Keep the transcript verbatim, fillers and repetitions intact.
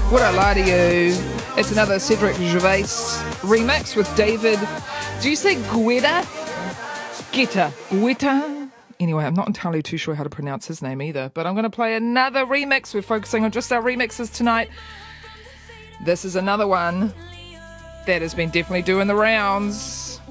Would I Lie to You? It's another Cedric Gervais remix with David. Do you say Guetta? Guetta. Guetta? Anyway, I'm not entirely too sure how to pronounce his name either, but I'm going to play another remix. We're focusing on just our remixes tonight. This is another one that has been definitely doing the rounds.